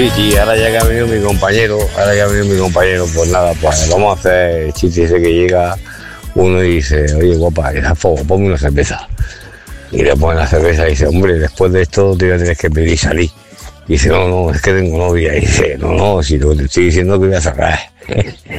Sí, ahora ya que ha venido mi compañero, pues nada, pues vamos a hacer el chiste ese que llega uno y dice, oye guapa, ponme una cerveza. Y le pone la cerveza y dice, hombre, después de esto te voy a tener que pedir salir. Y dice, no, es que tengo novia. Y dice, no, si lo que te estoy diciendo que voy a cerrar.